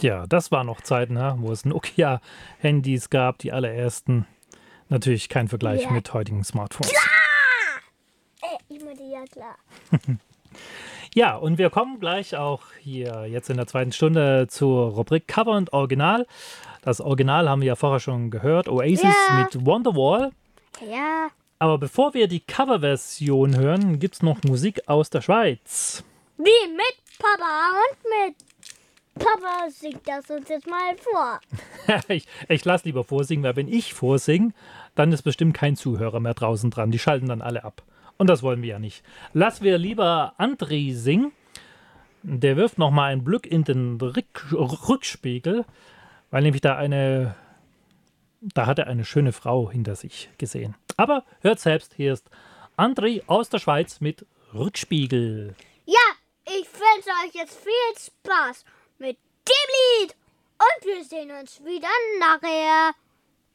Ja, das waren noch Zeiten, ne, wo es Nokia-Handys gab, die allerersten. Natürlich kein Vergleich Ja. mit heutigen Smartphones. Ich meine, ja klar. Ja, und wir kommen gleich auch hier jetzt in der zweiten Stunde zur Rubrik Cover und Original. Das Original haben wir ja vorher schon gehört, Oasis Ja. mit Wonderwall. Ja. Aber bevor wir die Coverversion hören, gibt es noch Musik aus der Schweiz. Wie mit Papa und mit Papa singt das uns jetzt mal vor. ich lasse lieber vorsingen, weil wenn ich vorsinge, dann ist bestimmt kein Zuhörer mehr draußen dran. Die schalten dann alle ab. Und das wollen wir ja nicht. Lassen wir lieber André singen. Der wirft nochmal einen Blick in den Rückspiegel, weil nämlich da hat er eine schöne Frau hinter sich gesehen. Aber hört selbst, hier ist André aus der Schweiz mit Rückspiegel. Ja, ich wünsche euch jetzt viel Spaß mit dem Lied. Und wir sehen uns wieder nachher.